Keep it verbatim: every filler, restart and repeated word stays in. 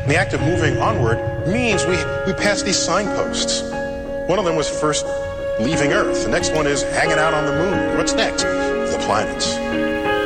And the act of moving onward means we, we pass these signposts. One of them was first leaving Earth. The next one is hanging out on the moon. What's next? The planets.